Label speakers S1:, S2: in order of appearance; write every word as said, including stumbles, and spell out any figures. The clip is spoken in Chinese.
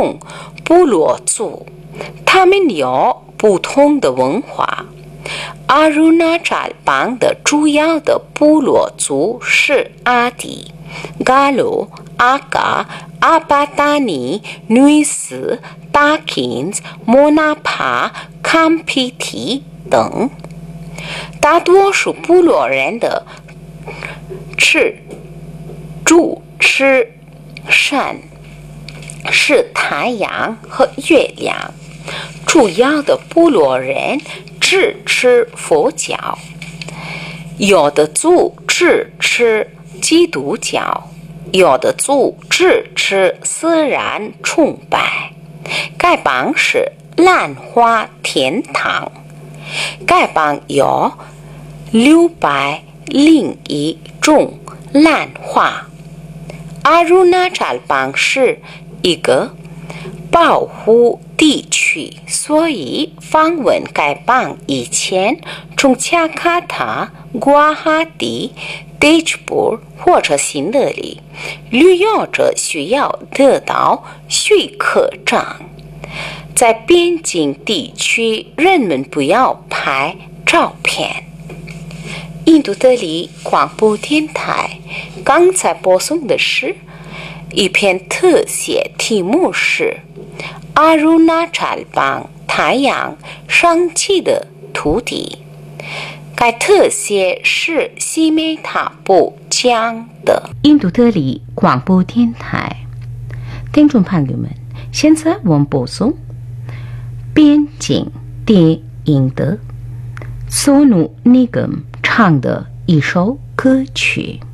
S1: 众部落族，他们有不同的文化。阿鲁纳扎邦的主要的部落族是阿迪、嘎鲁、阿嘎、阿巴达尼、女斯、达金斯、莫纳帕、坎皮提等。大多数部落人的吃住吃神是太阳和月亮，主要的部落人只吃佛教，有的族只吃基督教，有的族只吃自然崇拜。该邦是兰花天堂，该邦有六百零一种兰花。阿鲁纳扎邦是一个保护地区，所以访问该邦以前，从恰卡塔、瓜哈蒂、德吉布或者新德里，旅游者需要得到许可证。在边境地区，人们不要拍照片。印度德里广播电台刚才播送的是一篇特写，题目是阿鲁纳扎邦太阳升起的土地。该特写是西美塔布讲的。
S2: 印度德里广播电台，听众朋友们，现在我们播送边境电影的索努尼格姆唱的一首歌曲。